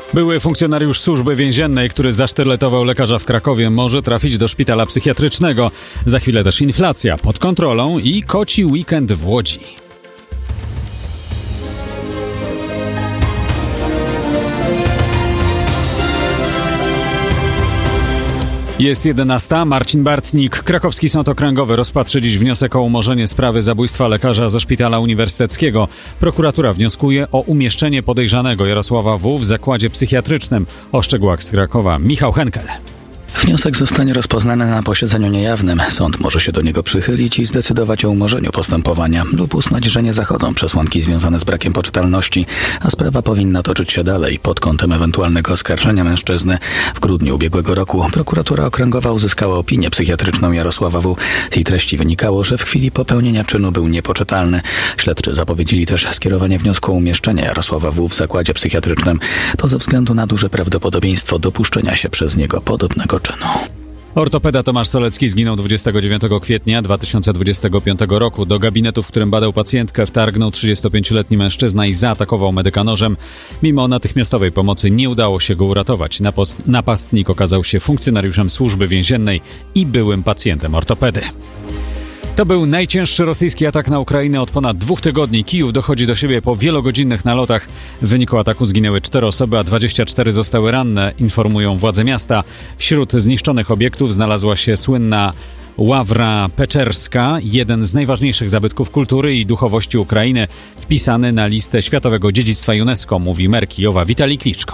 Były funkcjonariusz służby więziennej, który zasztyletował lekarza w Krakowie, może trafić do szpitala psychiatrycznego. Za chwilę też inflacja pod kontrolą i koci weekend w Łodzi. Jest 11. Marcin Bartnik. Krakowski Sąd Okręgowy rozpatrzy dziś wniosek o umorzenie sprawy zabójstwa lekarza ze Szpitala Uniwersyteckiego. Prokuratura wnioskuje o umieszczenie podejrzanego Jarosława W. w zakładzie psychiatrycznym. O szczegółach z Krakowa Michał Henkel. Wniosek zostanie rozpoznany na posiedzeniu niejawnym. Sąd może się do niego przychylić i zdecydować o umorzeniu postępowania lub uznać, że nie zachodzą przesłanki związane z brakiem poczytalności, a sprawa powinna toczyć się dalej pod kątem ewentualnego oskarżenia mężczyzny. W grudniu ubiegłego roku prokuratura okręgowa uzyskała opinię psychiatryczną Jarosława W. Z jej treści wynikało, że w chwili popełnienia czynu był niepoczytalny. Śledczy zapowiedzieli też skierowanie wniosku o umieszczenie Jarosława W. w zakładzie psychiatrycznym. To ze względu na duże prawdopodobieństwo dopuszczenia się przez niego podobnego czynu. Ortopeda Tomasz Solecki zginął 29 kwietnia 2025 roku. Do gabinetu, w którym badał pacjentkę, wtargnął 35-letni mężczyzna i zaatakował medyka nożem. Mimo natychmiastowej pomocy nie udało się go uratować. Napastnik okazał się funkcjonariuszem służby więziennej i byłym pacjentem ortopedy. To był najcięższy rosyjski atak na Ukrainę od ponad 2 tygodni. Kijów dochodzi do siebie po wielogodzinnych nalotach. W wyniku ataku zginęły 4 osoby, a 24 zostały ranne, informują władze miasta. Wśród zniszczonych obiektów znalazła się słynna Ławra Peczerska, jeden z najważniejszych zabytków kultury i duchowości Ukrainy, wpisany na listę Światowego Dziedzictwa UNESCO, mówi mer Kijowa Witalij Kliczko.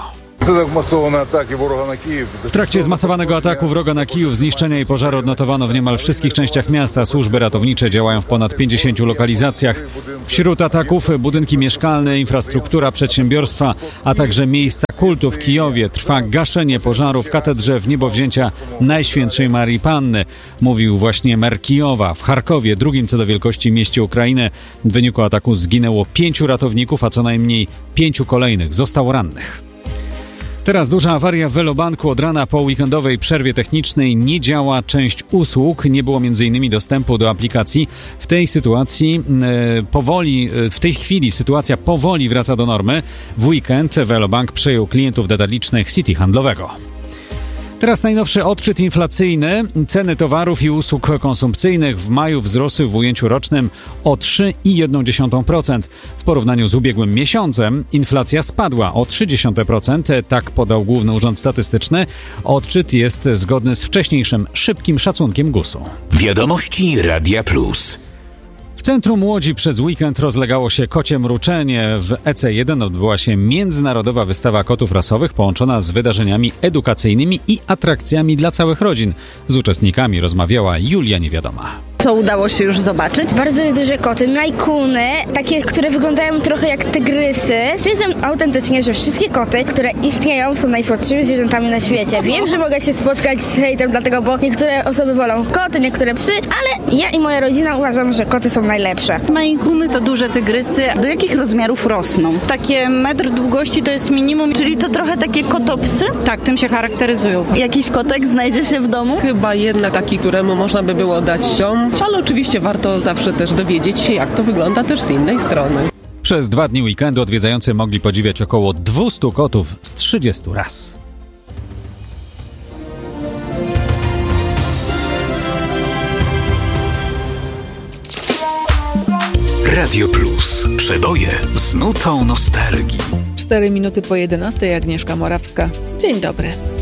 W trakcie zmasowanego ataku wroga na Kijów zniszczenia i pożary odnotowano w niemal wszystkich częściach miasta. Służby ratownicze działają w ponad 50 lokalizacjach. Wśród ataków budynki mieszkalne, infrastruktura, przedsiębiorstwa, a także miejsca kultu w Kijowie. Trwa gaszenie pożaru w katedrze w niebowzięcia Najświętszej Marii Panny, mówił właśnie mer Kijowa. W Charkowie, drugim co do wielkości mieście Ukrainy, w wyniku ataku zginęło 5 ratowników, a co najmniej 5 kolejnych zostało rannych. Teraz duża awaria w Velobanku. Od rana po weekendowej przerwie technicznej nie działa część usług. Nie było m.in. dostępu do aplikacji. W tej chwili sytuacja powoli wraca do normy. W weekend Velobank przejął klientów detalicznych City handlowego. Teraz najnowszy odczyt inflacyjny. Ceny towarów i usług konsumpcyjnych w maju wzrosły w ujęciu rocznym o 3,1%. W porównaniu z ubiegłym miesiącem inflacja spadła o 0,3%. Tak podał Główny Urząd Statystyczny. Odczyt jest zgodny z wcześniejszym szybkim szacunkiem GUS-u. Wiadomości Radia Plus. W centrum Łodzi przez weekend rozlegało się kocie mruczenie. W EC1 odbyła się międzynarodowa wystawa kotów rasowych połączona z wydarzeniami edukacyjnymi i atrakcjami dla całych rodzin. Z uczestnikami rozmawiała Julia Niewiadoma. Co udało się już zobaczyć? Bardzo duże koty, majkuny, takie, które wyglądają trochę jak tygrysy. Stwierdzam autentycznie, że wszystkie koty, które istnieją, są najsłodszymi zwierzętami na świecie. Wiem, że mogę się spotkać z hejtem, dlatego, bo niektóre osoby wolą koty, niektóre psy, ale ja i moja rodzina uważam, że koty są najlepsze. Majkuny to duże tygrysy. Do jakich rozmiarów rosną? Takie metr długości to jest minimum, czyli to trochę takie kotopsy? Tak, tym się charakteryzują. Jakiś kotek znajdzie się w domu? Chyba jednak taki, któremu można by było dać dom, ale oczywiście warto zawsze też dowiedzieć się, jak to wygląda też z innej strony. Przez 2 dni weekendu odwiedzający mogli podziwiać około 200 kotów z 30 ras. Radio Plus. Przeboje z nutą nostalgii. 4 minuty po 11:00. Agnieszka Morawska. Dzień dobry.